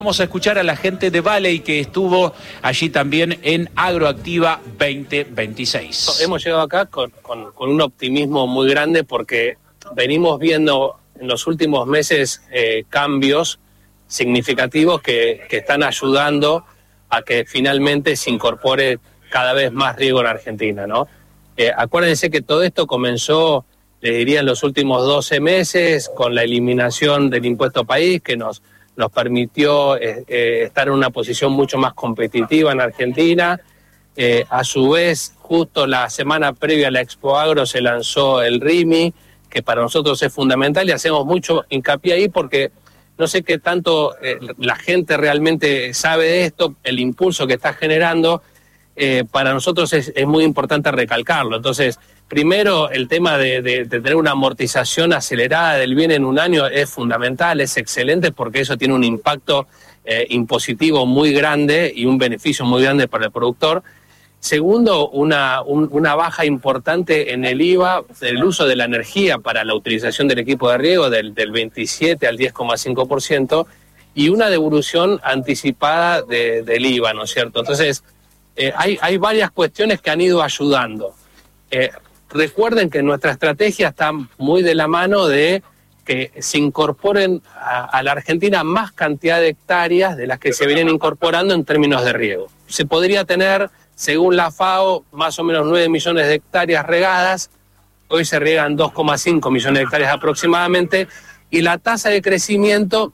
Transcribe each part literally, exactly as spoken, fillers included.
Vamos a escuchar a la gente de Valley que estuvo allí también en Agroactiva veinte veintiséis. Hemos llegado acá con, con, con un optimismo muy grande porque venimos viendo en los últimos meses eh, cambios significativos que, que están ayudando a que finalmente se incorpore cada vez más riego en Argentina, ¿no? Eh, acuérdense que todo esto comenzó, les diría, en los últimos doce meses con la eliminación del impuesto país que nos... nos permitió eh, eh, estar en una posición mucho más competitiva en Argentina. Eh, a su vez, justo la semana previa a la Expo Agro se lanzó el R I M I, que para nosotros es fundamental y hacemos mucho hincapié ahí porque no sé qué tanto eh, la gente realmente sabe de esto, el impulso que está generando, eh, para nosotros es, es muy importante recalcarlo. Entonces, primero, el tema de, de, de tener una amortización acelerada del bien en un año es fundamental, es excelente porque eso tiene un impacto eh, impositivo muy grande y un beneficio muy grande para el productor. Segundo, una, un, una baja importante en el I V A del uso de la energía para la utilización del equipo de riego del, del veintisiete al diez coma cinco por ciento y una devolución anticipada de, del I V A, ¿no es cierto? Entonces, eh, hay, hay varias cuestiones que han ido ayudando. Eh, Recuerden que nuestra estrategia está muy de la mano de que se incorporen a, a la Argentina más cantidad de hectáreas de las que se vienen incorporando en términos de riego. Se podría tener, según la FAO, más o menos nueve millones de hectáreas regadas. Hoy se riegan dos coma cinco millones de hectáreas aproximadamente y la tasa de crecimiento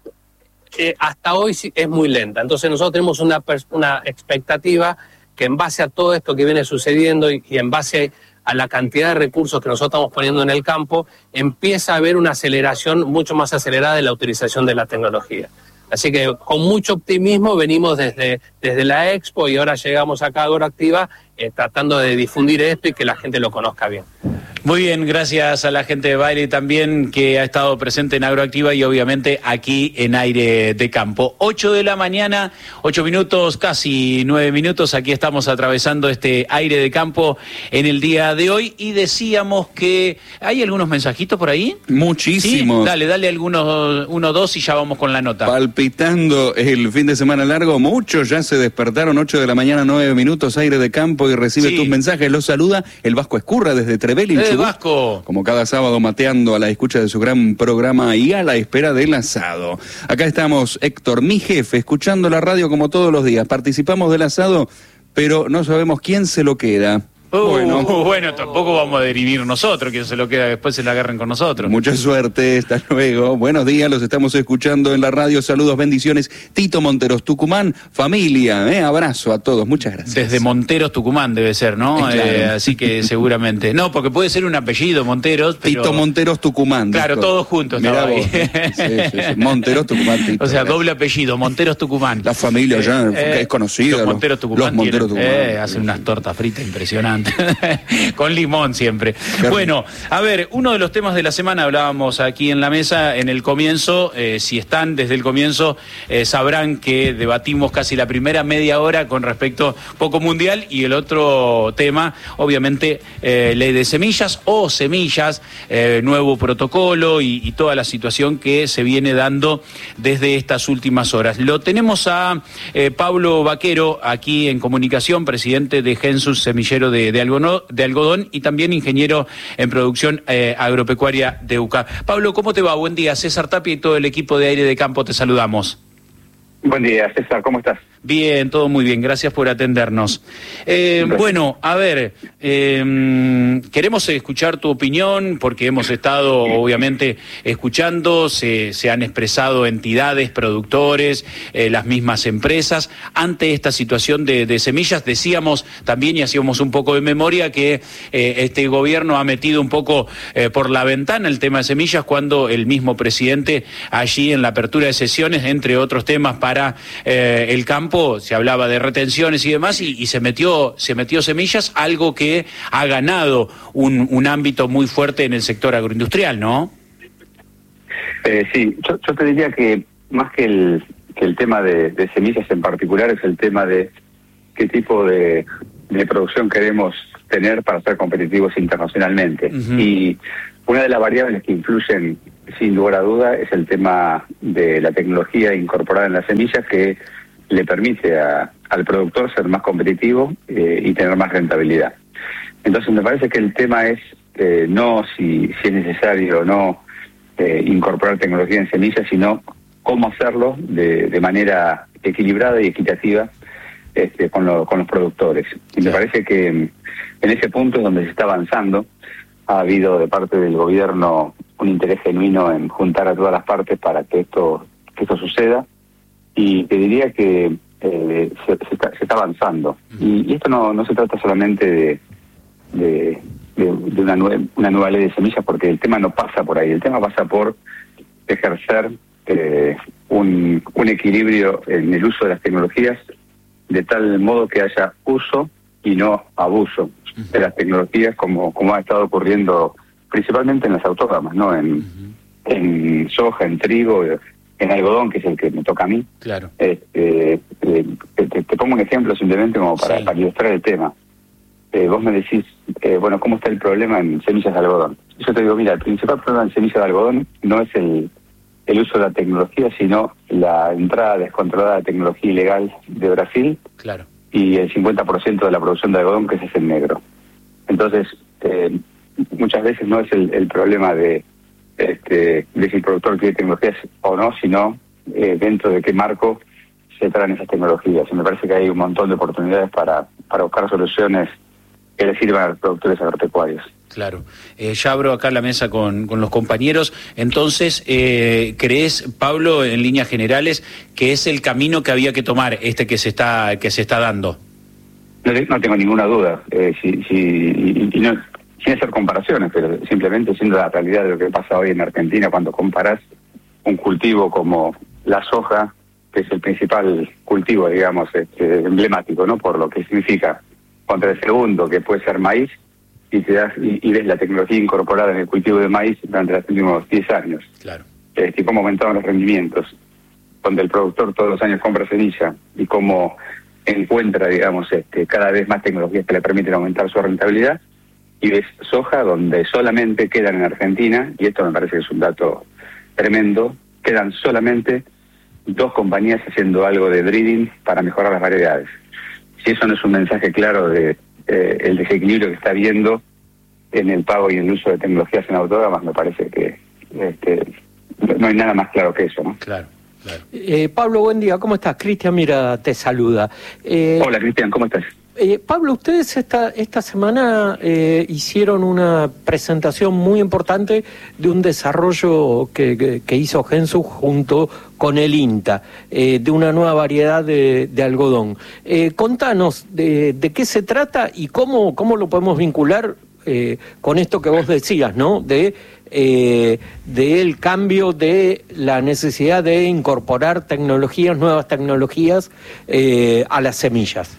eh, hasta hoy es muy lenta. Entonces nosotros tenemos una, una expectativa que en base a todo esto que viene sucediendo y, y en base a la cantidad de recursos que nosotros estamos poniendo en el campo, empieza a haber una aceleración mucho más acelerada de la utilización de la tecnología. Así que con mucho optimismo venimos desde, desde la Expo y ahora llegamos acá a Agroactiva eh, tratando de difundir esto y que la gente lo conozca bien. Muy bien, gracias a la gente de Baile también que ha estado presente en Agroactiva y obviamente aquí en Aire de Campo. ocho de la mañana, ocho minutos, casi nueve minutos, aquí estamos atravesando este Aire de Campo en el día de hoy y decíamos que hay algunos mensajitos por ahí. Muchísimos. ¿Sí? Dale, dale algunos, uno, dos y ya vamos con la nota. Palpitando el fin de semana largo, muchos ya se despertaron, ocho de la mañana, nueve minutos, Aire de Campo y recibe sí. tus mensajes. Los saluda el Vasco Escurra desde Trevelin. Eh, Vasco. Como cada sábado mateando a la escucha de su gran programa y a la espera del asado. Acá estamos, Héctor, mi jefe, escuchando la radio como todos los días. Participamos del asado, pero no sabemos quién se lo queda. Uh, bueno. Uh, bueno, tampoco vamos a derivir nosotros, quien se lo queda después se la agarren con nosotros. Mucha suerte, hasta luego. Buenos días, los estamos escuchando en la radio. Saludos, bendiciones. Tito Monteros, Tucumán, familia, eh, abrazo a todos, muchas gracias. Desde Monteros, Tucumán debe ser, ¿no? Eh, claro. eh, así que seguramente. No, porque puede ser un apellido, Monteros. Pero... Tito Monteros, Tucumán. Claro, Disco. Todos juntos. Mirá vos. Sí, sí, sí. Monteros, Tucumán, Tito. O sea, doble apellido, Monteros, Tucumán. La familia ya eh, es conocida. Los Monteros, Tucumán. Los Monteros, tienen, Tucumán. Eh, hacen unas tortas fritas impresionantes. Con limón siempre. Qué bueno, a ver, uno de los temas de la semana hablábamos aquí en la mesa, en el comienzo, eh, si están desde el comienzo, eh, sabrán que debatimos casi la primera media hora con respecto poco mundial y el otro tema, obviamente, eh, ley de semillas o semillas, eh, nuevo protocolo y, y toda la situación que se viene dando desde estas últimas horas. Lo tenemos a eh, Pablo Vaquero aquí en comunicación, presidente de Gensus Semillero de, de Algodón. de algodón y también ingeniero en producción eh, agropecuaria de U C A. Pablo, ¿cómo te va? Buen día. César Tapia y todo el equipo de Aire de Campo te saludamos. Buen día, César, ¿cómo estás? Bien, todo muy bien, gracias por atendernos. Eh, bueno, a ver, eh, queremos escuchar tu opinión porque hemos estado obviamente escuchando, se, se han expresado entidades, productores, eh, las mismas empresas. Ante esta situación de, de semillas, decíamos también y hacíamos un poco de memoria que eh, este gobierno ha metido un poco eh, por la ventana el tema de semillas cuando el mismo presidente allí en la apertura de sesiones, entre otros temas para eh, el campo, se hablaba de retenciones y demás y, y se metió se metió semillas, algo que ha ganado un, un ámbito muy fuerte en el sector agroindustrial, ¿no? Eh, sí, yo, yo te diría que más que el, que el tema de, de semillas en particular es el tema de qué tipo de, de producción queremos tener para ser competitivos internacionalmente. Uh-huh. Y una de las variables que influyen sin lugar a duda, es el tema de la tecnología incorporada en las semillas que le permite a, al productor ser más competitivo eh, y tener más rentabilidad. Entonces me parece que el tema es eh, no si, si es necesario o no eh, incorporar tecnología en semillas, sino cómo hacerlo de, de manera equilibrada y equitativa este, con, lo, con los productores. Y me parece que en ese punto es donde se está avanzando. Ha habido de parte del gobierno un interés genuino en juntar a todas las partes para que esto, que esto suceda. Y te diría que eh, se, se, está, se está avanzando. Y, y esto no, no se trata solamente de, de, de, de una, nue una nueva ley de semillas, porque el tema no pasa por ahí. El tema pasa por ejercer eh, un, un equilibrio en el uso de las tecnologías, de tal modo que haya uso y no abuso de las tecnologías, como, como ha estado ocurriendo principalmente en las autógamas, ¿no? En, uh-huh. en soja, en trigo, en algodón, que es el que me toca a mí. Claro. Este, eh, te, te pongo un ejemplo simplemente como para, sí. para ilustrar el tema. Eh, vos me decís, eh, bueno, ¿cómo está el problema en semillas de algodón? Yo te digo, mira, el principal problema en semillas de algodón no es el, el uso de la tecnología, sino la entrada descontrolada de tecnología ilegal de Brasil. Claro. Y el cincuenta por ciento de la producción de algodón que se hace en negro. Entonces, eh, muchas veces no es el, el problema de, este, de si el productor quiere tecnologías o no, sino eh, dentro de qué marco se traen esas tecnologías. Y me parece que hay un montón de oportunidades para, para buscar soluciones que le sirvan a los productores agropecuarios. Claro. Eh, ya abro acá la mesa con, con los compañeros. Entonces, eh, ¿crees, Pablo, en líneas generales, que es el camino que había que tomar, este que se está que se está dando? No, no tengo ninguna duda. Eh, si, si, y, y no, sin hacer comparaciones, pero simplemente siendo la realidad de lo que pasa hoy en Argentina, cuando comparás un cultivo como la soja, que es el principal cultivo, digamos, este, emblemático, ¿no? Por lo que significa, contra el segundo, que puede ser maíz, y te das y, y ves la tecnología incorporada en el cultivo de maíz durante los últimos diez años. Claro. Eh, y cómo aumentaron los rendimientos, donde el productor todos los años compra semilla y cómo encuentra, digamos, este, cada vez más tecnologías que le permiten aumentar su rentabilidad, y ves soja donde solamente quedan en Argentina, y esto me parece que es un dato tremendo, quedan solamente dos compañías haciendo algo de breeding para mejorar las variedades. Si eso no es un mensaje claro de Eh, el desequilibrio que está habiendo en el pago y en el uso de tecnologías en autógamas, me parece que este, no hay nada más claro que eso, ¿no? Claro, claro. Eh, Pablo, buen día, ¿cómo estás? Cristian, mira, te saluda. Eh, Hola, Cristian, ¿cómo estás? Eh, Pablo, ustedes esta, esta semana eh, hicieron una presentación muy importante de un desarrollo que, que, que hizo Gensus junto con el INTA, eh, de una nueva variedad de, de algodón. Eh, contanos de, de qué se trata y cómo, cómo lo podemos vincular eh, con esto que vos decías, ¿no? De eh, del cambio de la necesidad de incorporar tecnologías, nuevas tecnologías eh, a las semillas.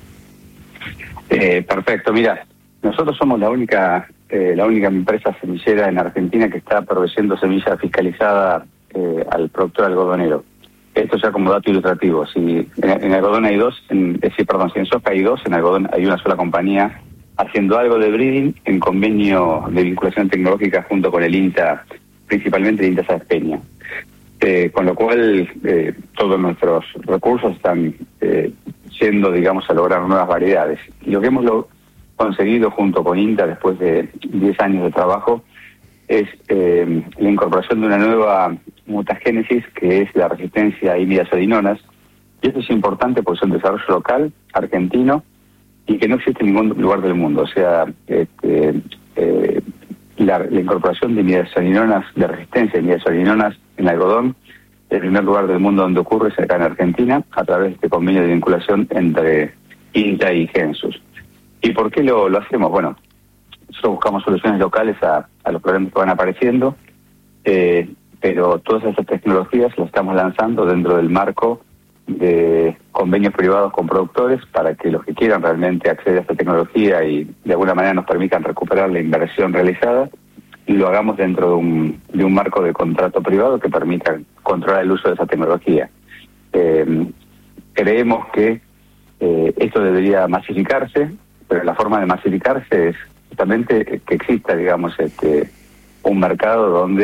Eh, perfecto, mira, nosotros somos la única eh, la única empresa semillera en Argentina que está proveyendo semilla fiscalizada eh, al productor algodonero. Esto ya como dato ilustrativo. Si en, en algodón hay dos, en, eh, sí, perdón, si en soja hay dos, en algodón hay una sola compañía haciendo algo de breeding en convenio de vinculación tecnológica junto con el INTA, principalmente el INTA Sáenz Peña. Eh, con lo cual eh, todos nuestros recursos están eh, yendo, digamos, a lograr nuevas variedades. Y lo que hemos lo conseguido junto con INTA después de diez años de trabajo es eh, la incorporación de una nueva mutagénesis que es la resistencia a imidazolinonas. Y esto es importante porque es un desarrollo local, argentino, y que no existe en ningún lugar del mundo. O sea, este, eh, la, la incorporación de imidazolinonas, de resistencia a imidazolinonas en algodón, el primer lugar del mundo donde ocurre es acá en Argentina, a través de este convenio de vinculación entre INTA y Gensus. ¿Y por qué lo, lo hacemos? Bueno, nosotros buscamos soluciones locales a, a los problemas que van apareciendo, eh, pero todas estas tecnologías las estamos lanzando dentro del marco de convenios privados con productores para que los que quieran realmente acceder a esta tecnología y de alguna manera nos permitan recuperar la inversión realizada, y lo hagamos dentro de un, de un marco de contrato privado que permita controlar el uso de esa tecnología. Eh, creemos que eh, esto debería masificarse, pero la forma de masificarse es justamente que exista, digamos, este un mercado donde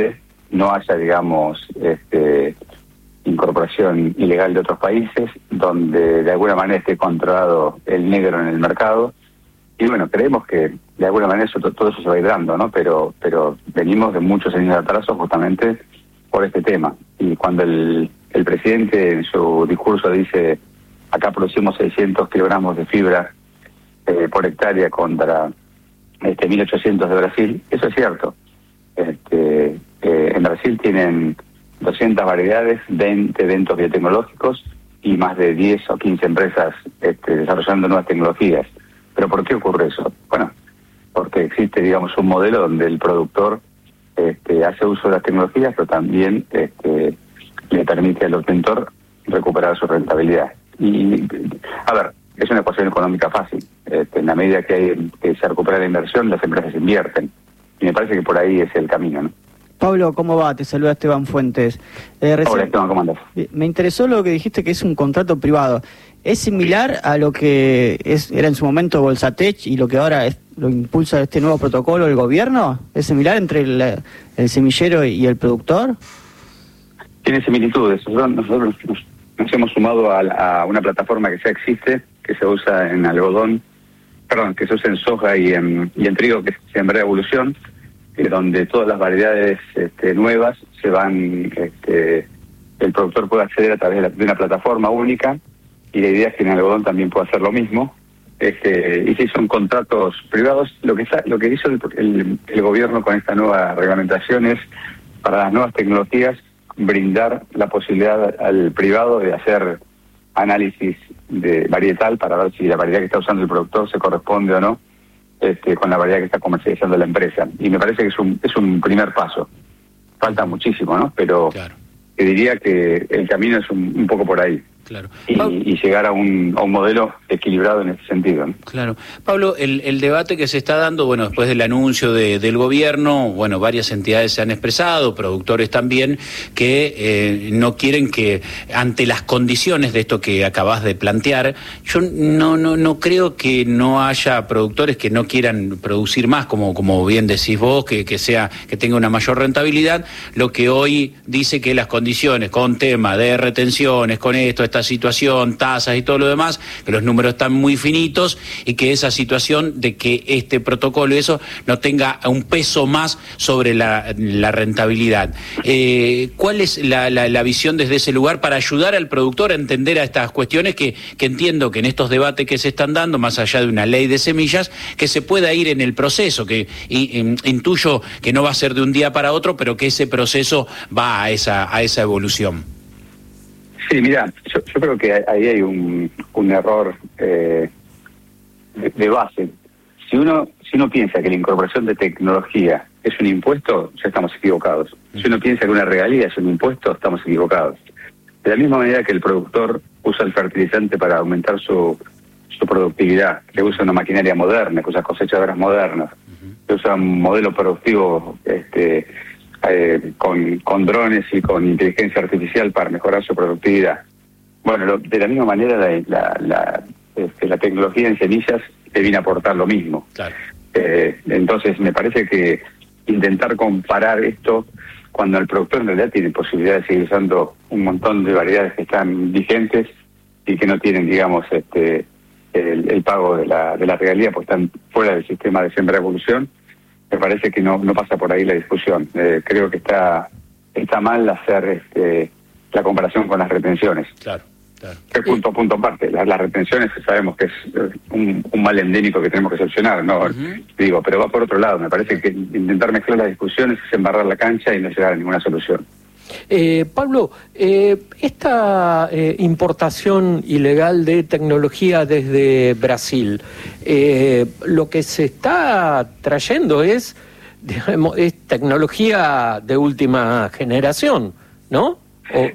no haya, digamos, este, incorporación ilegal de otros países, donde de alguna manera esté controlado el negro en el mercado. Y bueno, creemos que de alguna manera eso, todo eso se va a ir dando, ¿no? Pero, pero venimos de muchos años de atraso justamente por este tema. Y cuando el, el presidente en su discurso dice, acá producimos seiscientos kilogramos de fibra eh, por hectárea contra este mil ochocientos de Brasil, eso es cierto. Este, eh, en Brasil tienen doscientas variedades, veinte eventos biotecnológicos y más de diez o quince empresas este, desarrollando nuevas tecnologías. ¿Pero por qué ocurre eso? Bueno, porque existe, digamos, un modelo donde el productor este, hace uso de las tecnologías, pero también este, le permite al obtentor recuperar su rentabilidad. Y, a ver, es una ecuación económica fácil. Este, en la medida que, hay, que se recupera la inversión, las empresas invierten. Y me parece que por ahí es el camino, ¿no? Pablo, ¿cómo va? Te saluda Esteban Fuentes. Eh, recién, Hola, Esteban, ¿cómo andás? Me interesó lo que dijiste, que es un contrato privado. ¿Es similar a lo que es, era en su momento Bolsatech y lo que ahora es, lo impulsa este nuevo protocolo del gobierno? ¿Es similar entre el, el semillero y el productor? Tiene similitudes. Nosotros, nosotros nos, nos hemos sumado a, a una plataforma que ya existe, que se usa en algodón, perdón, que se usa en soja y en, y en trigo, que es Sembrá Evolución, eh, donde todas las variedades este, nuevas se van, este, el productor puede acceder a través de, la, de una plataforma única, y la idea es que en algodón también pueda hacer lo mismo. Este, y si son contratos privados, lo que lo que hizo el, el, el gobierno con esta nueva reglamentación es, para las nuevas tecnologías, brindar la posibilidad al privado de hacer análisis de varietal para ver si la variedad que está usando el productor se corresponde o no este, con la variedad que está comercializando la empresa. Y me parece que es un, es un primer paso. Falta muchísimo, ¿no? Pero claro, te diría que el camino es un, un poco por ahí. Claro. Y, y llegar a un, a un modelo equilibrado en ese sentido, ¿no? Claro. Pablo, el, el debate que se está dando, bueno, después del anuncio de, del gobierno, bueno, varias entidades se han expresado, productores también, que eh, no quieren que, ante las condiciones de esto que acabas de plantear, yo no no no creo que no haya productores que no quieran producir más, como como bien decís vos, que, que sea, que tenga una mayor rentabilidad. Lo que hoy dice que las condiciones, con tema de retenciones, con esto, esta situación, tasas y todo lo demás, que los números están muy finitos y que esa situación de que este protocolo y eso no tenga un peso más sobre la, la rentabilidad. Eh, ¿Cuál es la, la, la visión desde ese lugar para ayudar al productor a entender a estas cuestiones que, que entiendo que en estos debates que se están dando, más allá de una ley de semillas, que se pueda ir en el proceso, que y, in, intuyo que no va a ser de un día para otro, pero que ese proceso va a esa, a esa evolución? Sí, mira, yo, yo creo que ahí hay un, un error eh, de, de base. Si uno si uno piensa que la incorporación de tecnología es un impuesto, ya estamos equivocados. Si uno piensa que una regalía es un impuesto, estamos equivocados. De la misma manera que el productor usa el fertilizante para aumentar su, su productividad, que usa una maquinaria moderna, que usa cosechadoras modernas, que usa un modelo productivo este Eh, con, con drones y con inteligencia artificial para mejorar su productividad. Bueno, lo, de la misma manera la, la, la, este, la tecnología en semillas te viene a aportar lo mismo. Claro. Eh, entonces me parece que intentar comparar esto cuando el productor en realidad tiene posibilidad de seguir usando un montón de variedades que están vigentes y que no tienen, digamos, este el, el pago de la, de la regalía, pues están fuera del sistema de Sembrá Evolución. Me parece que no no pasa por ahí la discusión. Eh, creo que está está mal hacer este, la comparación con las retenciones. Claro, claro. Que punto punto aparte. Las, las retenciones sabemos que es un, un mal endémico que tenemos que solucionar, ¿no? Uh-huh. Digo, pero va por otro lado. Me parece que intentar mezclar las discusiones es embarrar la cancha y no llegar a ninguna solución. Eh, Pablo, eh, esta eh, importación ilegal de tecnología desde Brasil, eh, lo que se está trayendo es, digamos, es tecnología de última generación, ¿no? O...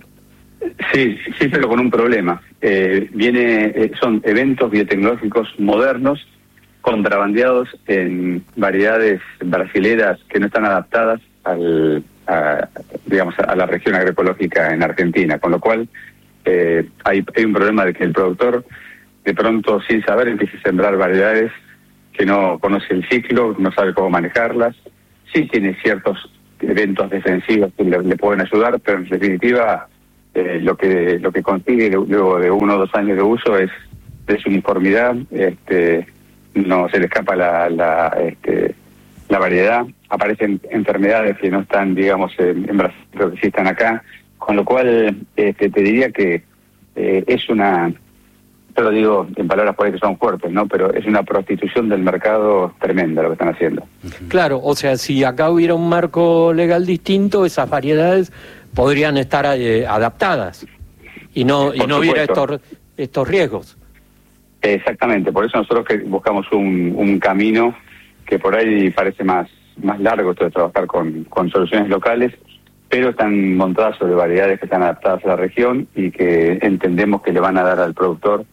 Sí, sí, pero con un problema. Eh, viene, eh, son eventos biotecnológicos modernos, contrabandeados en variedades brasileras que no están adaptadas al A, digamos, a la región agroecológica en Argentina, con lo cual eh, hay, hay un problema de que el productor de pronto, sin saber, empieza a sembrar variedades que no conoce el ciclo, no sabe cómo manejarlas. Sí tiene ciertos eventos defensivos que le, le pueden ayudar, pero en definitiva eh, lo que lo que consigue luego de uno o dos años de uso es desuniformidad, este, no se le escapa la, la, este, la variedad, aparecen enfermedades que no están, digamos, en, en Brasil, pero que sí están acá, con lo cual este, te diría que eh, es una, yo lo digo en palabras por ahí que son fuertes, ¿no? Pero es una prostitución del mercado tremenda lo que están haciendo. Claro, o sea, si acá hubiera un marco legal distinto, esas variedades podrían estar eh, adaptadas y no, y no hubiera estos, estos riesgos. Exactamente, por eso nosotros que buscamos un, un camino que por ahí parece más, más largo, esto de trabajar con, con soluciones locales, pero están montadas sobre variedades que están adaptadas a la región y que entendemos que le van a dar al productor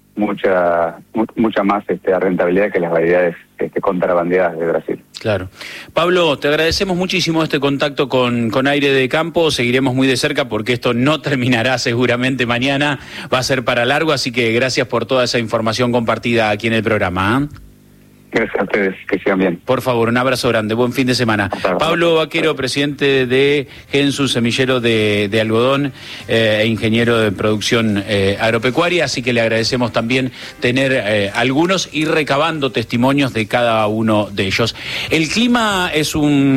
mucha mu mucha más este, rentabilidad que las variedades este, contrabandeadas de Brasil. Claro. Pablo, te agradecemos muchísimo este contacto con, con Aire de Campo, seguiremos muy de cerca porque esto no terminará seguramente mañana, va a ser para largo, así que gracias por toda esa información compartida aquí en el programa, ¿eh? Gracias a ustedes, que sigan bien. Por favor, un abrazo grande, buen fin de semana. Pablo Vaquero, presidente de Gensu, semillero de, de algodón eh, e ingeniero de producción eh, agropecuaria, así que le agradecemos también tener eh, algunos y recabando testimonios de cada uno de ellos. El clima es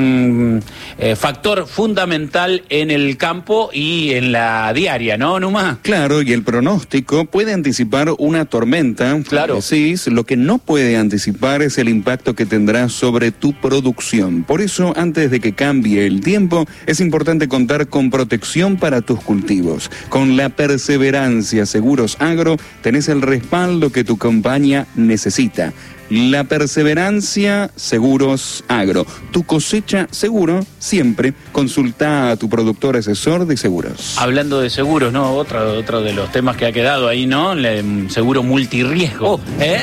un eh, factor fundamental en el campo y en la diaria, ¿no, Numa? Claro, y el pronóstico puede anticipar una tormenta, claro. Decís, lo que no puede anticipar es el impacto que tendrá sobre tu producción. Por eso, antes de que cambie el tiempo, es importante contar con protección para tus cultivos. Con la perseverancia Seguros Agro, tenés el respaldo que tu compañía necesita. La perseverancia Seguros Agro. Tu cosecha seguro siempre. Consulta a tu productor asesor de seguros. Hablando de seguros, ¿no? Otro, otro de los temas que ha quedado ahí, ¿no? Le, seguro multirriesgo. Oh, ¿eh?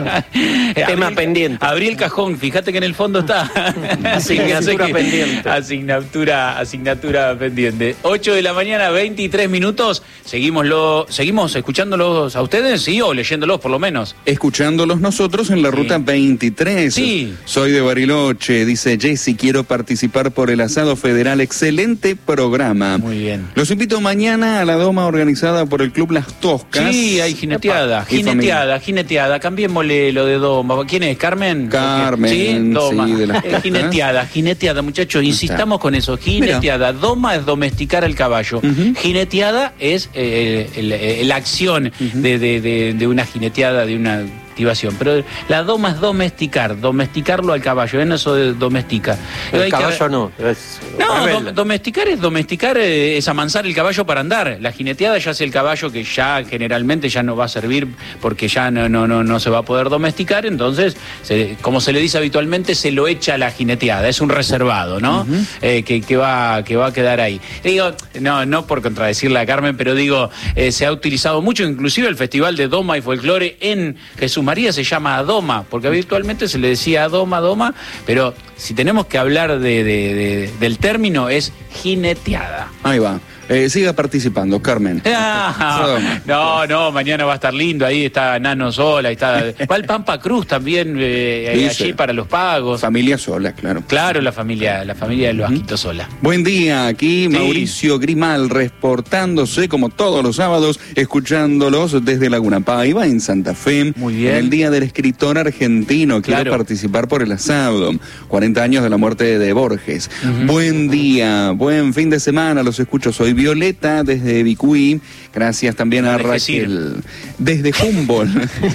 Tema abrí, pendiente. Abrí el cajón, fíjate que en el fondo está. Asignatura que, pendiente. Asignatura, asignatura pendiente. ocho de la mañana, veintitrés minutos. Seguimos, lo, ¿Seguimos escuchándolos a ustedes? ¿Sí? ¿O leyéndolos por lo menos? Escuchándolos nosotros en la sí. ruta veintitrés. Sí. Soy de Bariloche, dice Jessy, quiero participar por el asado federal. Excelente programa. Muy bien. Los invito mañana a la doma organizada por el Club Las Toscas. Sí, hay jineteada, jineteada, jineteada. Cambiémosle lo de doma. ¿Quién es? ¿Carmen? Carmen, ¿Sí? Doma. Sí, de las eh, jineteada, jineteada, muchachos, insistamos con eso. Jineteada. Mira. Doma es domesticar al caballo. Uh-huh. Jineteada es eh, el, el, la acción uh-huh. de, de, de, de una jineteada, de una activación, pero la doma es domesticar, domesticarlo al caballo, ¿ven? Eso de domestica. El caballo que... no. Es no, do, domesticar es domesticar, eh, es amansar el caballo para andar. La jineteada ya es el caballo que ya generalmente ya no va a servir porque ya no, no, no, no se va a poder domesticar, entonces, se, como se le dice habitualmente, se lo echa a la jineteada, es un reservado, ¿no? Uh-huh. eh, que, que, va, que va a quedar ahí. Digo, no, no por contradecirle a Carmen, pero digo, eh, se ha utilizado mucho, inclusive el Festival de Doma y Folclore en Jesús María se llama Adoma, porque habitualmente se le decía Adoma, Adoma, pero si tenemos que hablar de, de, de, del término es jineteada. Ahí va. Eh, siga participando, Carmen. Ah, no, no, mañana va a estar lindo. Ahí está Nano Sola, ahí está. Va el Pampa Cruz también eh, allí para los pagos. Familia Sola, claro. Claro, la familia, la familia de los uh-huh. Asquitos Sola. Buen día, aquí sí. Mauricio Grimal reportándose como todos los sábados, escuchándolos desde Laguna Paiva en Santa Fe. Muy bien. En el Día del Escritor Argentino. Quiero claro. participar por el asado. cuarenta años de la muerte de Borges. Uh-huh. Buen día, buen fin de semana. Los escucho. Soy Violeta desde Vicuí, gracias también a Raquel. Desde Humboldt.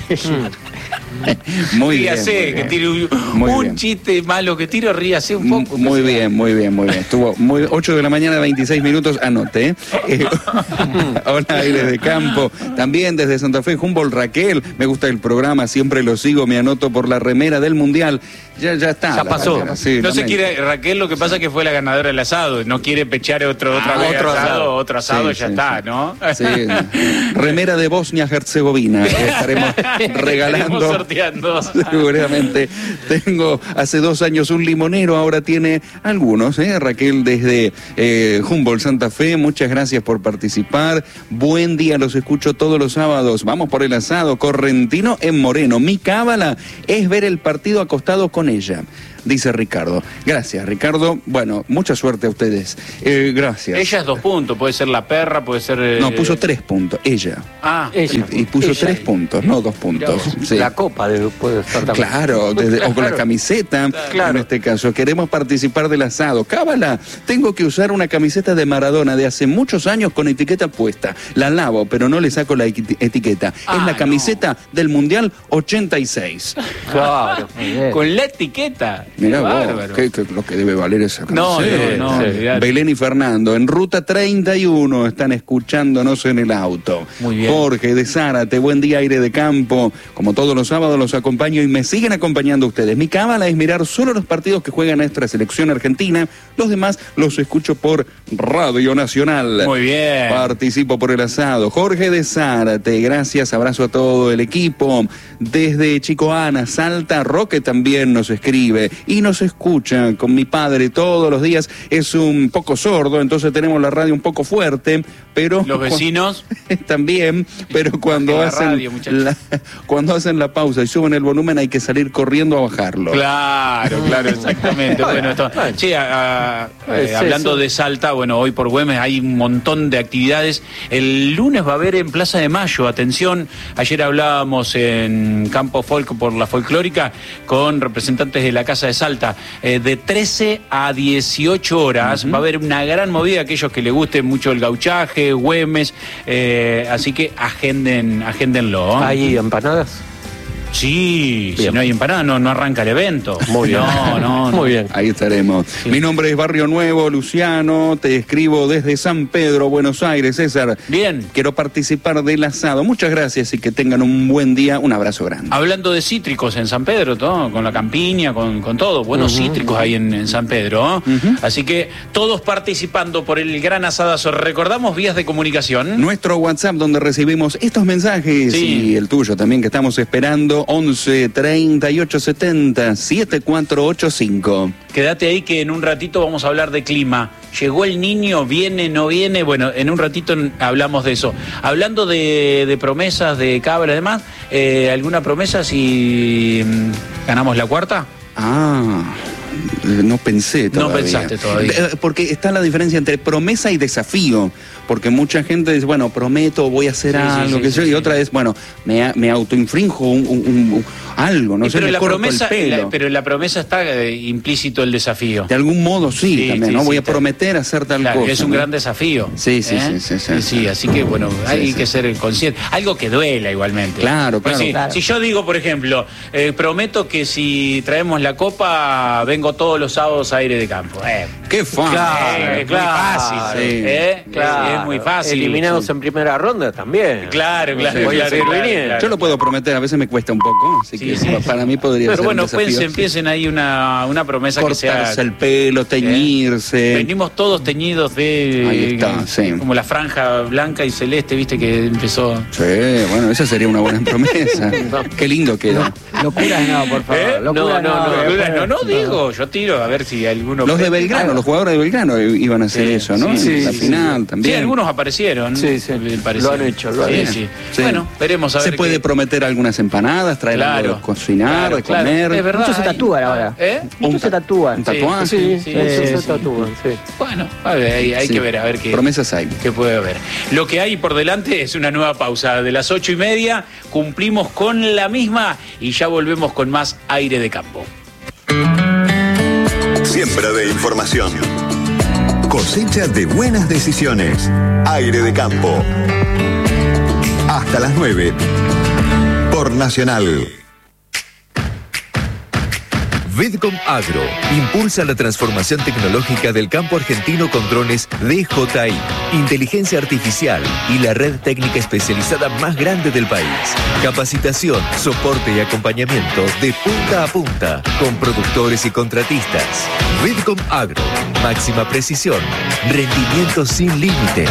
Muy bien. Ríase, muy bien. que tire un, un bien. chiste malo que tiro, ríase un poco. Muy bien, muy bien, muy bien. Estuvo muy ocho de la mañana, veintiséis minutos, anoté. Eh, hola, Aire de Campo. También desde Santa Fe, Humboldt, Raquel. Me gusta el programa, siempre lo sigo, me anoto por la remera del Mundial. Ya, ya está. Ya pasó. Sí, no se quiere, Raquel, lo que pasa es que fue la ganadora del asado. No quiere pechar otro, otra ah, vez otro asado, asado, otro asado, sí, ya sí, está, sí. ¿no? Sí, no. Remera de Bosnia-Herzegovina. Estaremos regalando. Sorteando. Seguramente. Tengo hace dos años un limonero, ahora tiene algunos, ¿eh? Raquel desde eh, Humboldt, Santa Fe. Muchas gracias por participar. Buen día, los escucho todos los sábados. Vamos por el asado. Correntino en Moreno. Mi cábala es ver el partido acostado con ella. dice Ricardo. Gracias, Ricardo. Bueno, mucha suerte a ustedes. Eh, gracias. Ella es dos puntos, puede ser la perra, puede ser... Eh... No, puso tres puntos, ella. Ah, ella. Y, y puso Ella. tres puntos, no dos puntos. Sí. La copa de, puede estar también. Claro, desde, o con la camiseta, Claro. en este caso. Queremos participar del asado. Cábala, tengo que usar una camiseta de Maradona de hace muchos años con etiqueta puesta. La lavo, pero no le saco la eti- etiqueta. Ah, es la no. camiseta del Mundial ochenta y seis. Claro. con la etiqueta. Mirá Qué vos, bárbaro. qué, qué- lo que debe valer esa No, camiseta. no, no, Sí. olvidate. Belén y Fernando, en ruta treinta y uno están escuchándonos en el auto. Muy bien. Jorge de Zárate, buen día, Aire de Campo. Como todos los sábados los acompaño y me siguen acompañando ustedes. Mi cábala es mirar solo los partidos que juega nuestra selección argentina. Los demás los escucho por Radio Nacional. Muy bien. Participo por el asado. Jorge de Zárate, gracias, abrazo a todo el equipo. Desde Chico Ana, Salta, Roque también nos escribe y nos escucha con mi padre todos los días. Es un poco sordo, entonces tenemos la radio un poco fuerte, pero... Los vecinos. También, pero cuando Bajen la hacen radio, muchachos. la, cuando hacen la pausa y suben el volumen hay que salir corriendo a bajarlo. Claro, claro, exactamente. Bueno, esto, che, a- a- eh, Es hablando eso. de Salta, bueno, hoy por Güemes hay un montón de actividades. El lunes va a haber en Plaza de Mayo, atención, ayer hablábamos en Campo Folk por la folclórica con representantes de la Casa de Salta, eh, de trece a dieciocho horas, va a haber una gran movida, aquellos que les guste mucho el gauchaje, Güemes, eh, así que agenden, agéndenlo. ¿eh? ¿Hay empanadas? Sí, si Bien. no hay empanada no, no arranca el evento. Muy bien. No, no, no. Muy bien. Ahí estaremos. Mi nombre es Barrio Nuevo, Luciano, te escribo desde San Pedro, Buenos Aires, César. Bien. Quiero participar del asado. Muchas gracias y que tengan un buen día. Un abrazo grande. Hablando de cítricos en San Pedro, ¿no? Con la campiña, con, con todo. Buenos cítricos ahí en, en San Pedro. ¿no? Así que todos participando por el gran asadazo. Recordamos vías de comunicación. Nuestro WhatsApp donde recibimos estos mensajes Sí. y el tuyo también que estamos esperando, once treinta y ocho setenta setenta y cuatro ochenta y cinco. Quédate ahí que en un ratito vamos a hablar de clima. ¿Llegó el niño? ¿Viene? ¿No viene? Bueno, en un ratito n- hablamos de eso. Hablando de, de promesas, de cabra y demás, eh, ¿alguna promesa si mm, ganamos la cuarta? Ah, eh, no pensé No todavía. pensaste todavía. Eh, Porque está la diferencia entre promesa y desafío. Porque mucha gente dice, bueno, prometo, voy a hacer Sí, sí, algo, sí, que sí, yo, y sí. otra es, bueno, me, a- me autoinfrinjo un, un- un- un- algo, no Eh, sé, pero, me la corto promesa, el pelo. la- pero en la promesa está eh, implícito el desafío. De algún modo sí, Sí, también, sí, ¿no? sí, voy a está- prometer hacer tal Claro, cosa. es un ¿no? gran desafío. Sí, sí, ¿eh? sí, sí, sí. así que bueno, hay Sí, que sí. ser consciente. Algo que duela igualmente. Claro, Pues claro. si, Claro. si yo digo, por ejemplo, eh, prometo que si traemos la copa, vengo todos los sábados a Aire de Campo. Eh, Qué fácil. Claro, eh, es claro, muy fácil. sí. ¿eh? Claro. Es, es muy fácil. Eliminados en primera ronda también. Claro, claro. Voy a claro, seguir claro, viniendo. claro. Yo lo puedo prometer, a veces me cuesta un poco, así Sí, que sí, pa- sí. para mí podría Pero ser bueno, un desafío. piensen, empiecen ahí una, una promesa que sea. Cortarse el pelo, teñirse. Venimos todos teñidos de. Ahí está, sí. Como la franja blanca y celeste, viste, que empezó. Sí, bueno, esa sería una buena promesa. Qué lindo queda. Locuras no, por favor. ¿Eh? Locuras no, no, no, después- no, no, digo, yo tiro a ver si alguno. Los de Belgrano, los jugadores de Belgrano iban a hacer Sí, eso, ¿no? sí, En sí, la sí, final sí. también. Sí, algunos aparecieron. Sí, sí. me parece. Lo han hecho, lo han Sí, hecho. sí. Sí. Bueno, veremos a ver. Se puede qué- prometer algunas empanadas, traer algo Claro. de cocinar, Claro, de claro. comer. Es verdad. Muchos se hay- tatúan ahora. ¿Eh? Muchos Un se ta- tatúan. un tatuaje. Sí, Sí, muchos sí, se sí. tatúan, sí. Bueno, a ver, hay, hay Sí. que ver, a ver qué. Promesas hay. ¿Qué puede haber? Lo que hay por delante es una nueva pausa. De las ocho y media cumplimos con la misma y ya volvemos con más Aire de Campo. Siembra de información. Cosecha de buenas decisiones. Aire de Campo. Hasta las nueve. Por Nacional. Vidcom Agro impulsa la transformación tecnológica del campo argentino con drones D J I, inteligencia artificial y la red técnica especializada más grande del país. Capacitación, soporte y acompañamiento de punta a punta con productores y contratistas. Vidcom Agro, máxima precisión, rendimiento sin límites.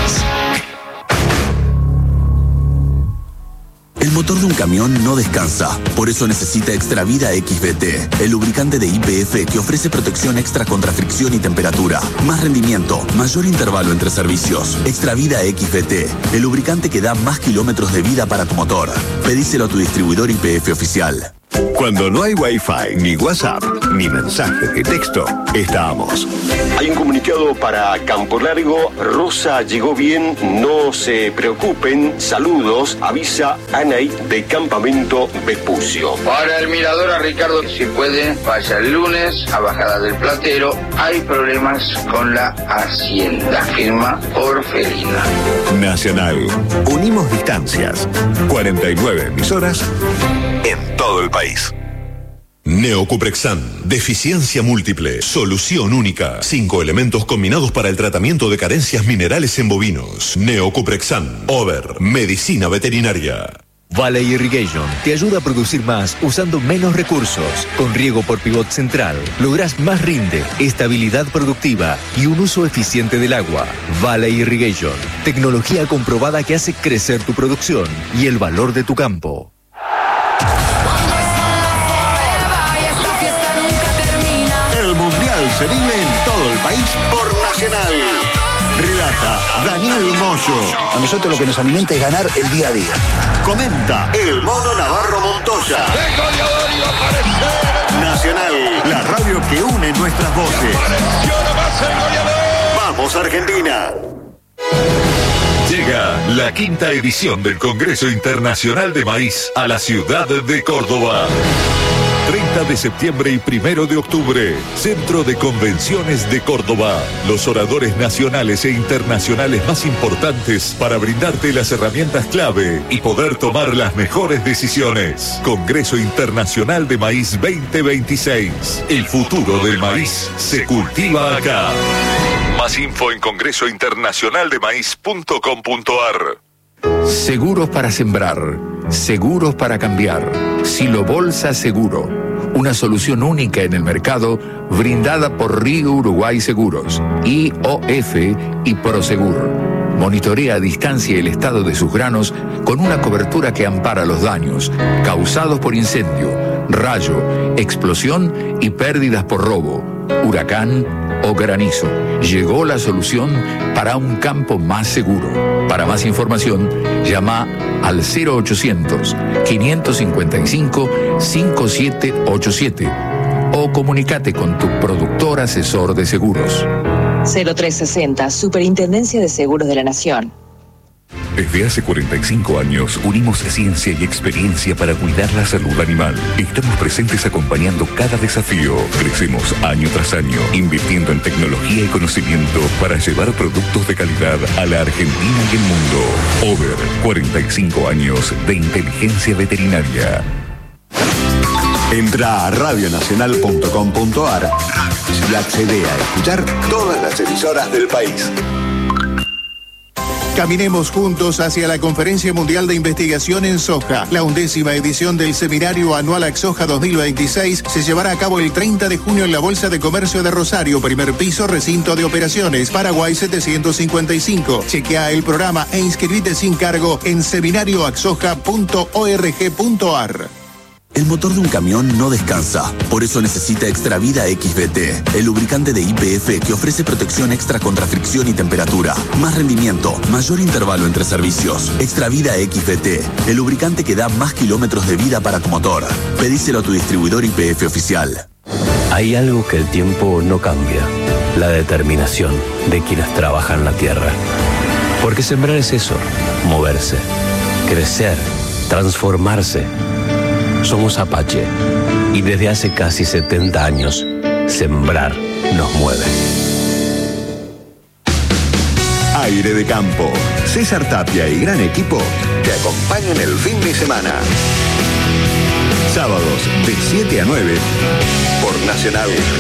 El motor de un camión no descansa, por eso necesita Extravida X V T, el lubricante de Y P F que ofrece protección extra contra fricción y temperatura, más rendimiento, mayor intervalo entre servicios. Extravida X V T, el lubricante que da más kilómetros de vida para tu motor. Pedíselo a tu distribuidor Y P F oficial. Cuando Cuando no hay Wi-Fi, ni WhatsApp, ni mensaje de texto, estamos. Hay un comunicado para Campo Largo. Rosa llegó bien, no se preocupen. Saludos, avisa Anaí de Campamento Vespucio. Para el mirador a Ricardo, si puede, vaya el lunes a Bajada del Platero. Hay problemas con la Hacienda. Firma Orfelina. Nacional. Unimos distancias. cuarenta y nueve emisoras en todo el país. Neocuprexan, deficiencia múltiple, solución única. Cinco elementos combinados para el tratamiento de carencias minerales en bovinos. Neocuprexan, Over, medicina veterinaria. Valley Irrigation te ayuda a producir más usando menos recursos. Con riego por pivot central, lográs más rinde, estabilidad productiva y un uso eficiente del agua. Valley Irrigation, tecnología comprobada que hace crecer tu producción y el valor de tu campo. El Mundial se vive en todo el país por Nacional. Relata Daniel Moyo. A nosotros lo que nos alimenta es ganar el día a día. Comenta el Mono Navarro Montoya. Nacional, la radio que une nuestras voces. ¡Vamos, Argentina! Llega la quinta edición del Congreso Internacional de Maíz a la ciudad de Córdoba. treinta de septiembre y primero de octubre, Centro de Convenciones de Córdoba. Los oradores nacionales e internacionales más importantes para brindarte las herramientas clave y poder tomar las mejores decisiones. Congreso Internacional de Maíz veinte veintiséis. El futuro del maíz se cultiva acá. Más info en congreso internacional de maíz punto com punto ar. Seguros para sembrar, seguros para cambiar. Silo Bolsa Seguro, una solución única en el mercado brindada por Río Uruguay Seguros, I O F y Prosegur. Monitorea a distancia el estado de sus granos con una cobertura que ampara los daños causados por incendio, rayo, explosión y pérdidas por robo, huracán o granizo. Llegó la solución para un campo más seguro. Para más información, llama al cero ochocientos, quinientos cincuenta y cinco, cincuenta y siete ochenta y siete o comunícate con tu productor asesor de seguros. cero tres sesenta, Superintendencia de Seguros de la Nación. Desde hace cuarenta y cinco años unimos ciencia y experiencia para cuidar la salud animal. Estamos presentes acompañando cada desafío. Crecemos año tras año, invirtiendo en tecnología y conocimiento para llevar productos de calidad a la Argentina y el mundo. Over, cuarenta y cinco años de inteligencia veterinaria. Entra a radio nacional punto com punto ar y accede a escuchar todas las emisoras del país. Caminemos juntos hacia la Conferencia Mundial de Investigación en Soja. La undécima edición del Seminario Anual AXOJA dos mil veintiséis se llevará a cabo el treinta de junio en la Bolsa de Comercio de Rosario, primer piso, recinto de operaciones, Paraguay setecientos cincuenta y cinco. Chequea el programa e inscribite sin cargo en seminario axoja punto org punto ar. El motor de un camión no descansa, por eso necesita Extravida X V T, el lubricante de Y P F que ofrece protección extra contra fricción y temperatura, más rendimiento, mayor intervalo entre servicios. Extravida X V T, el lubricante que da más kilómetros de vida para tu motor. Pedíselo a tu distribuidor Y P F oficial. Hay algo que el tiempo no cambia, la determinación de quienes trabajan la tierra. Porque sembrar es eso, moverse, crecer, transformarse. Somos Apache y desde hace casi setenta años, sembrar nos mueve. Aire de Campo. César Tapia y gran equipo te acompañan el fin de semana. Sábados de siete a nueve por Nacional.